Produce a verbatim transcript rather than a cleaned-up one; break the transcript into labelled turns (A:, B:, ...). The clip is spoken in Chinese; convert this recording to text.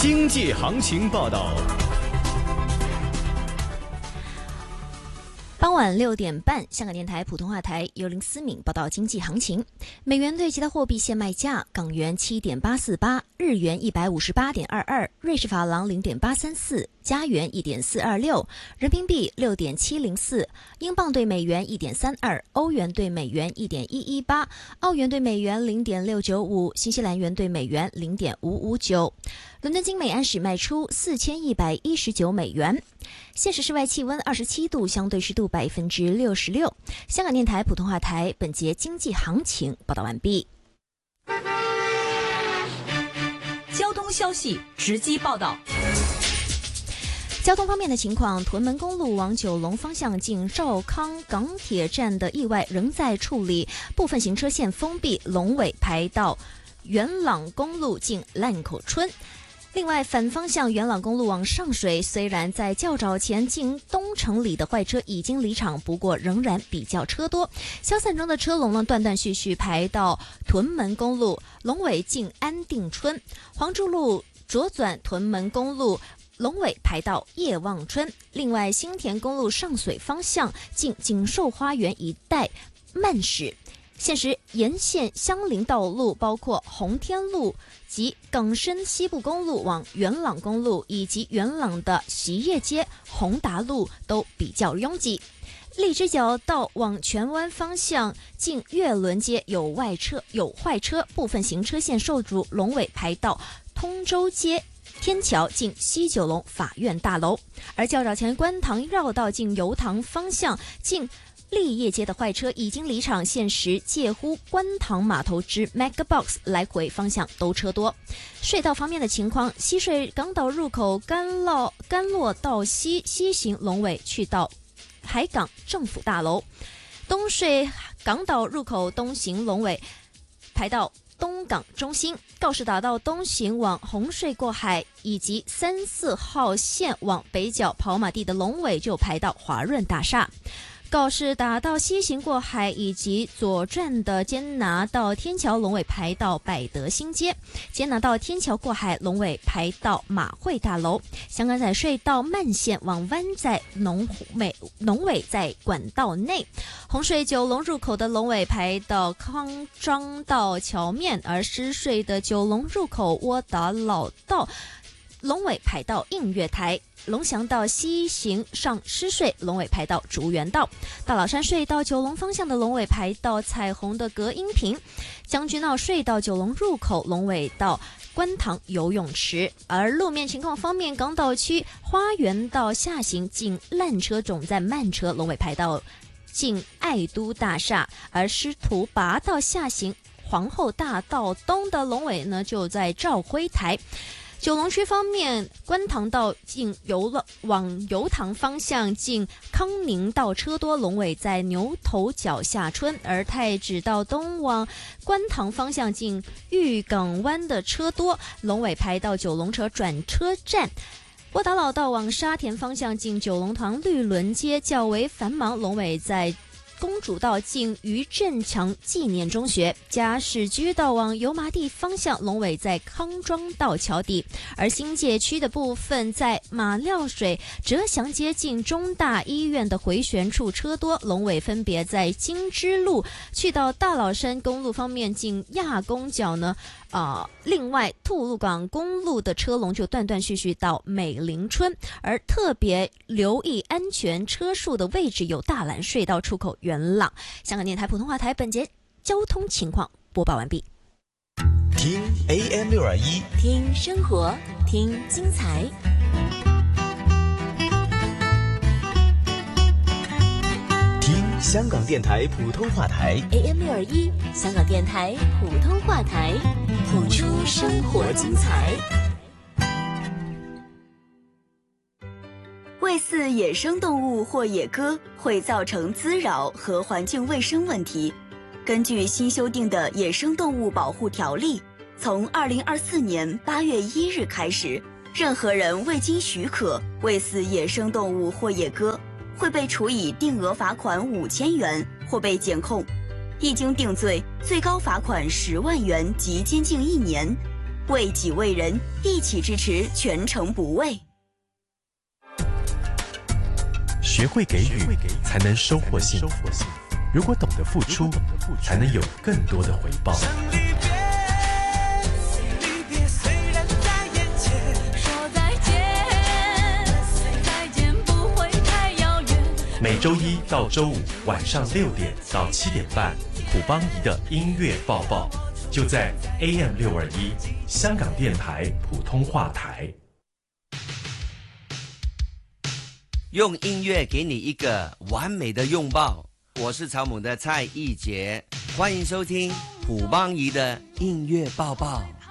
A: 经济行情报道。
B: 傍晚六点半，香港电台普通话台由林思敏报道经济行情。美元对其他货币现卖价：港元七点八四八，日元一百五十八点二二，瑞士法郎零点八三四，加元一点四二六，人民币六点七零四，英镑对美元一点三二，欧元对美元一点一一八，澳元对美元零点六九五，新西兰元对美元零点五五九。伦敦金每安士卖出四千一百一十九美元。现时室外气温二十七度，相对湿度百分之六十六。香港电台普通话台本节经济行情报道完毕。
C: 交通消息直击报道。
B: 交通方面的情况，屯门公路往九龙方向近兆康港铁站的意外仍在处理，部分行车线封闭，龙尾排到元朗公路近烂口村。另外，反方向元朗公路往上水，虽然在较早前进东城里的坏车已经离场，不过仍然比较车多。消散中的车龙呢，断断续续排到屯门公路龙尾近安定村，黄竹路左转屯门公路龙尾排到叶望村。另外，新田公路上水方向近锦寿花园一带慢驶。现时沿线相邻道路包括红天路及港深西部公路往元朗公路，以及元朗的实业街、宏达路都比较拥挤。荔枝角道往荃湾方向近月轮街有外车有坏车，部分行车线受阻，龙尾排到通州街天桥近西九龙法院大楼。而较早前观塘绕道进油塘方向近立业街的坏车已经离场，现时介乎观塘码头至 Megabox 来回方向都车多。隧道方面的情况，西隧港岛入口干落干落道西西行龙尾去到海港政府大楼，东隧港岛入口东行龙尾排到东港中心，告士打道东行往红隧过海，以及三四号线往北角跑马地的龙尾就排到华润大厦。告士打道西行过海以及左转的坚拿道天桥龙尾排到百德新街，坚拿道天桥过海龙尾排到马会大楼。香港仔隧道慢线往湾仔龙尾龙尾在管道内，红隧九龙入口的龙尾排到康庄道桥面，而狮隧的九龙入口窝打老道龙尾排到映月台，龙翔道西行上狮隧龙尾排到竹园道，大老山隧道九龙方向的龙尾排到彩虹的隔音屏，将军澳隧道九龙入口龙尾到观塘游泳池。而路面情况方面，港岛区花园道下行近烂车总站慢车龙尾排到近爱都大厦，而师徒拔道下行皇后大道东的龙尾呢就在兆辉台。九龙区方面，观塘道进油往油塘方向进康宁道车多，龙尾在牛头角下村；而太子道东往观塘方向进玉港湾的车多，龙尾排到九龙城转车站。窝打老道往沙田方向进九龙塘绿轮街较为繁忙，龙尾在公主道进于振强纪念中学，嘉士居道往油麻地方向龙尾在康庄道桥底，而新界区的部分在马料水哲祥街进中大医院的回旋处车多，龙尾分别在金枝路去到大老山公路方面进亚公角呢。呃，另外，吐露港公路的车龙就断断续续到美林村，而特别留意安全车速的位置有大兰隧道出口元朗。香港电台普通话台本节交通情况播报完毕。
A: 听 A M 六二一，
C: 听生活，听精彩。
A: 香港电台普通话台
C: A M 六二一，香港电台普通话台，谱出生活精彩。
D: 喂饲野生动物或野鸽会造成滋扰和环境卫生问题。根据新修订的《野生动物保护条例》，从二零二四年八月一日开始，任何人未经许可喂饲野生动物或野鸽，会被处以定额罚款五千元或被检控，一经定罪，最高罚款十万元及监禁一年。 为己为人，一起支持全程补位。
E: 学会给予，才能收获幸福。如果懂得付出，才能有更多的回报。每周一到周五晚上六点到七点半，普邦仪的音乐报报就在 A M 六二一香港电台普通话台。
F: 用音乐给你一个完美的拥抱。我是草蜢的蔡奕杰，欢迎收听普邦仪的音乐报报。